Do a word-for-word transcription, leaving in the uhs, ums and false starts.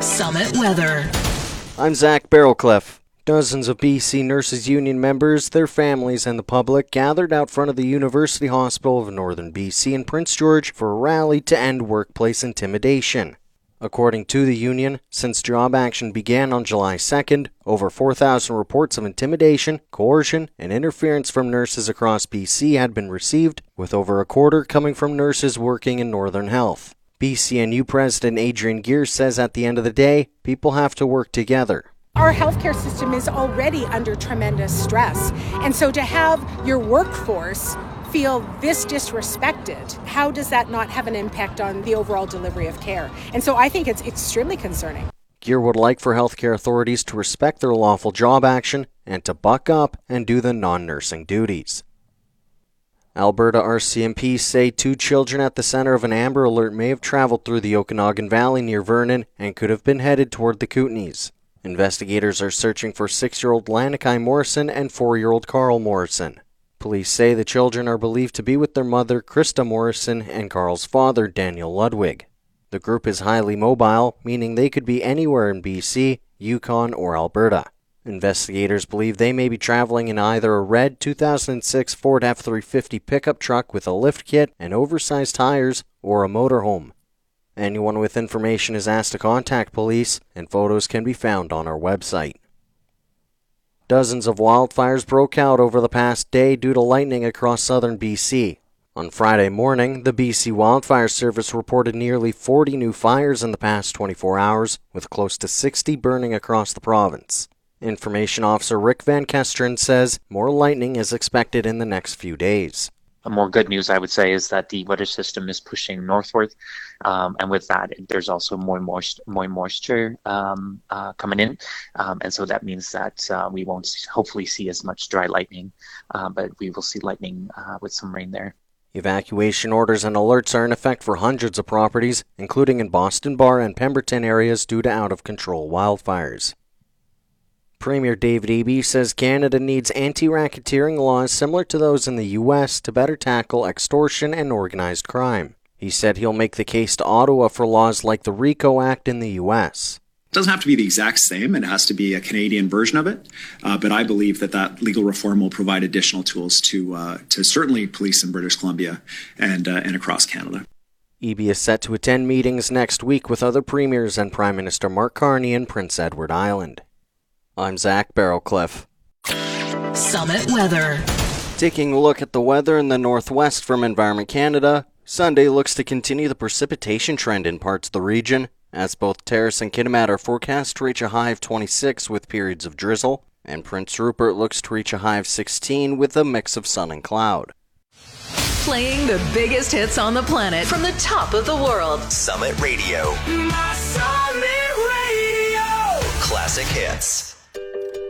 Summit Weather. I'm Zach Barrowcliff. Dozens of B C Nurses Union members, their families, and the public gathered out front of the University Hospital of Northern B C in Prince George for a rally to end workplace intimidation. According to the union, since job action began on July second, over four thousand reports of intimidation, coercion, and interference from nurses across B C had been received, with over a quarter coming from nurses working in Northern Health. B C N U President Adrian Geer says at the end of the day, people have to work together. Our healthcare system is already under tremendous stress, and so to have your workforce feel this disrespected, how does that not have an impact on the overall delivery of care? And so I think it's extremely concerning. Geer would like for healthcare authorities to respect their lawful job action and to buck up and do the non-nursing duties. Alberta R C M P say two children at the center of an Amber Alert may have traveled through the Okanagan Valley near Vernon and could have been headed toward the Kootenays. Investigators are searching for six-year-old Lanakai Morrison and four-year-old Carl Morrison. Police say the children are believed to be with their mother, Krista Morrison, and Carl's father, Daniel Ludwig. The group is highly mobile, meaning they could be anywhere in B C, Yukon, or Alberta. Investigators believe they may be traveling in either a red two thousand six Ford F three fifty pickup truck with a lift kit and oversized tires, or a motorhome. Anyone with information is asked to contact police, and photos can be found on our website. Dozens of wildfires broke out over the past day due to lightning across southern B C. On Friday morning, the B C Wildfire Service reported nearly forty new fires in the past twenty-four hours, with close to sixty burning across the province. Information Officer Rick Van Kesteren says more lightning is expected in the next few days. More good news, I would say, is that the weather system is pushing northward, um, and with that, there's also more moist, more moisture um, uh, coming in, um, and so that means that uh, we won't hopefully see as much dry lightning, uh, but we will see lightning uh, with some rain there. Evacuation orders and alerts are in effect for hundreds of properties, including in Boston Bar and Pemberton areas due to out-of-control wildfires. Premier David Eby says Canada needs anti-racketeering laws similar to those in the U S to better tackle extortion and organized crime. He said he'll make the case to Ottawa for laws like the RICO Act in the U S. It doesn't have to be the exact same. It has to be a Canadian version of it. Uh, but I believe that that legal reform will provide additional tools to uh, to certainly police in British Columbia and, uh, and across Canada. Eby is set to attend meetings next week with other premiers and Prime Minister Mark Carney in Prince Edward Island. I'm Zach Barrowcliff. Summit Weather. Taking a look at the weather in the northwest from Environment Canada, Sunday looks to continue the precipitation trend in parts of the region, as both Terrace and Kitimat are forecast to reach a high of twenty-six with periods of drizzle, and Prince Rupert looks to reach a high of sixteen with a mix of sun and cloud. Playing the biggest hits on the planet from the top of the world. Summit Radio. My Summit Radio. Classic hits.